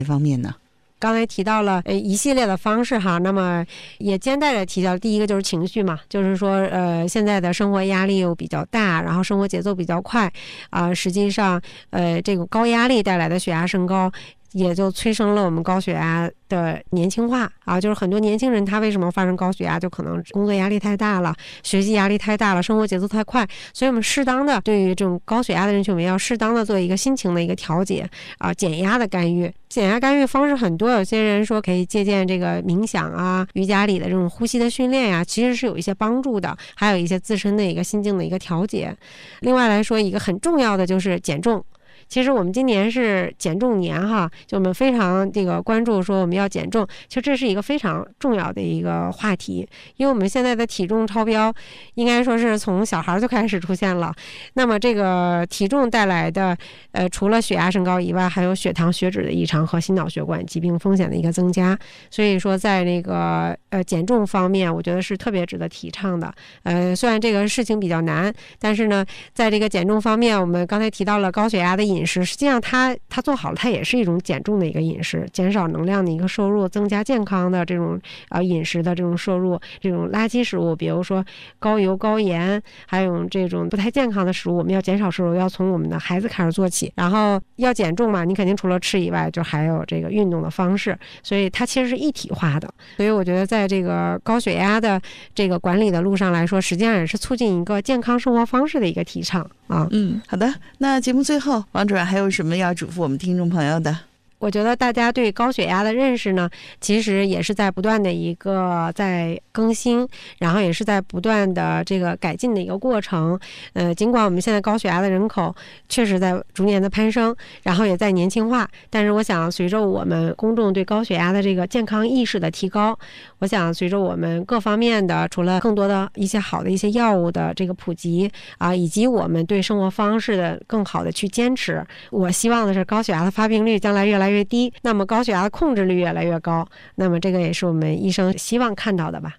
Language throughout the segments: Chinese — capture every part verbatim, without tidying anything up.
方面呢？ 刚才提到了呃一系列的方式哈，那么也兼带着提到，第一个就是情绪嘛，就是说呃现在的生活压力又比较大，然后生活节奏比较快啊、呃，实际上呃这个高压力带来的血压升高，也就催生了我们高血压的年轻化啊，就是很多年轻人他为什么发生高血压，就可能工作压力太大了，学习压力太大了，生活节奏太快，所以我们适当的对于这种高血压的人群，我们要适当的做一个心情的一个调节啊，减压的干预。减压干预方式很多，有些人说可以借鉴这个冥想啊、瑜伽里的这种呼吸的训练呀、啊，其实是有一些帮助的，还有一些自身的一个心境的一个调节。另外来说，一个很重要的就是减重。其实我们今年是减重年哈，就我们非常这个关注说我们要减重，其实这是一个非常重要的一个话题，因为我们现在的体重超标，应该说是从小孩就开始出现了。那么这个体重带来的，呃，除了血压升高以外，还有血糖、血脂的异常和心脑血管疾病风险的一个增加。所以说，在那个呃减重方面，我觉得是特别值得提倡的。呃，虽然这个事情比较难，但是呢，在这个减重方面，我们刚才提到了高血压的饮食，实际上它它做好了，它也是一种减重的一个饮食，减少能量的一个摄入，增加健康的这种呃饮食的这种摄入，这种垃圾食物，比如说高油高盐，还有这种不太健康的食物，我们要减少摄入，要从我们的孩子开始做起。然后要减重嘛，你肯定除了吃以外，就还有这个运动的方式，所以它其实是一体化的。所以我觉得在这个高血压的这个管理的路上来说，实际上也是促进一个健康生活方式的一个提倡啊。 嗯，好的。那节目最后，王主任还有什么要嘱咐我们听众朋友的？ 我觉得大家对高血压的认识呢，其实也是在不断的一个在更新，然后也是在不断的这个改进的一个过程。呃，尽管我们现在高血压的人口确实在逐年的攀升，然后也在年轻化，但是我想随着我们公众对高血压的这个健康意识的提高，我想随着我们各方面的除了更多的一些好的一些药物的这个普及啊，以及我们对生活方式的更好的去坚持，我希望的是高血压的发病率将来越来越低，那么高血压的控制率越来越高，那么这个也是我们医生希望看到的吧。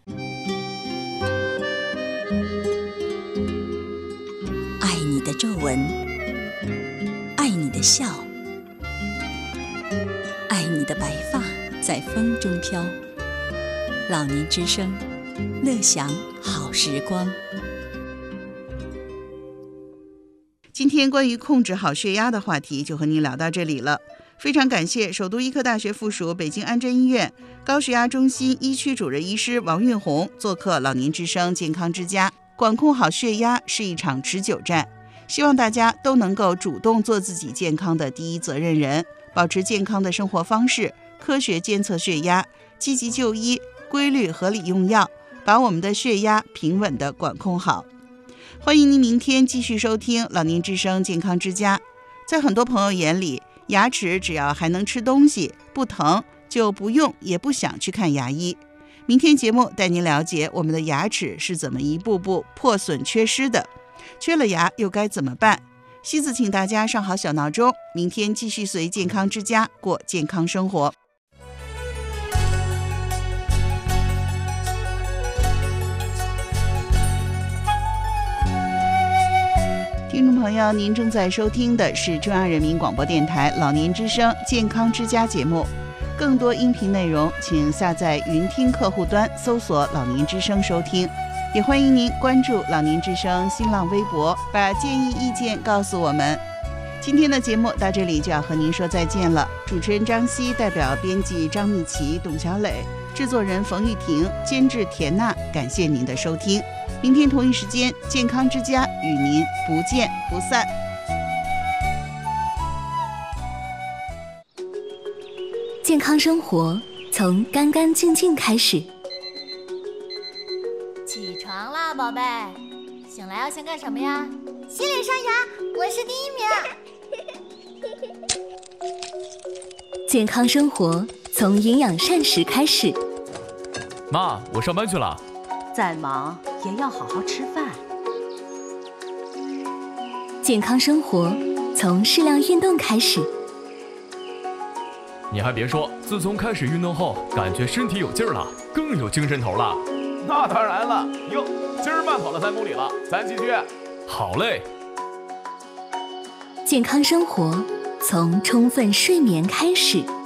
爱你的皱纹，爱你的笑，爱你的白发在风中飘。老年之声，乐享好时光。 今天关于控制好血压的话题就和您聊到这里了。非常感谢首都医科大学附属北京安贞医院高血压中心一区主任医师王运红做客老年之声健康之家。管控好血压是一场持久战，希望大家都能够主动做自己健康的第一责任人，保持健康的生活方式，科学监测血压，积极就医，规律合理用药，把我们的血压平稳地管控好。欢迎您明天继续收听老年之声健康之家。在很多朋友眼里，牙齿只要还能吃东西，不疼，就不用也不想去看牙医。明天节目带您了解我们的牙齿是怎么一步步破损缺失的，缺了牙又该怎么办？西子请大家上好小闹钟，明天继续随健康之家过健康生活。听众朋友，您正在收听的是中央人民广播电台老年之声健康之家节目。更多音频内容请下载云听客户端搜索老年之声收听，也欢迎您关注老年之声新浪微博，把建议意见告诉我们。今天的节目到这里就要和您说再见了，主持人张希代表编辑张蜜琪、董小磊，制作人冯玉婷，监制田娜，感谢您的收听。明天同一时间，健康之家与您不见不散。 健康生活从干干净净开始。 起床啦，宝贝！醒来要先干什么呀？洗脸刷牙，我是第一名。 健康生活从营养膳食开始。 妈，我上班去了。 再忙也要好好吃饭。 健康生活从适量运动开始。 你还别说，自从开始运动后，感觉身体有劲儿了，更有精神头了。 那当然了，哟，今儿慢跑了三公里了，咱继续。 好嘞。 健康生活从充分睡眠开始。